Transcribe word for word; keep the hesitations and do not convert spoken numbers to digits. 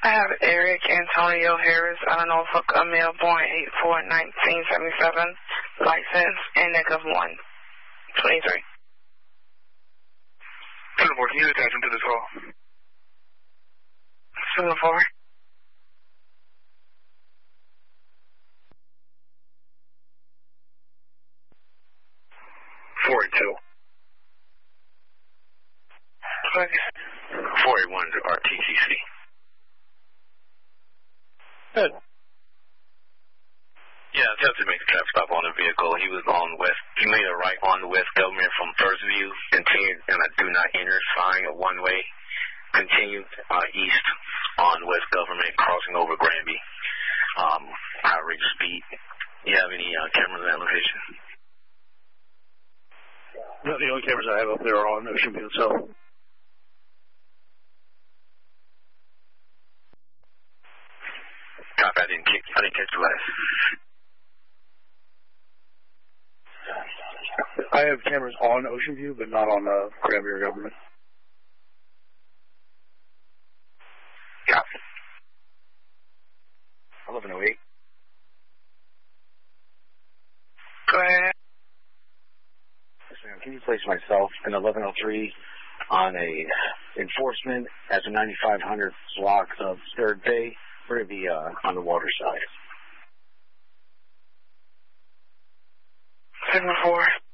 I have Eric Antonio Harris out of Norfolk, a male born eight four nineteen seventy-seven, license, index of one twenty-three. Seven four, can you attach him to this call? Seven four. Four eight two. Four eight one to R T C C. Good. Yeah, attempted to make a traffic stop on the vehicle. He was on west. He made a right on the West Government from First View, continued in a do not enter sign, a one way, continued uh, east on West Government, crossing over Granby. Um, high rate of speed. Do you have any uh, cameras in that location? No, the only cameras I have up there are on Ocean View itself. Copy, I didn't kick. I didn't catch the last. I have cameras on Ocean View, but not on uh, Granby or Government. Copy. eleven oh eight. Go ahead. Yes, ma'am. Can you place myself in eleven oh three on a enforcement at the ninety-five hundred block of Third Bay? We're going to be uh, on the water side. Seven four.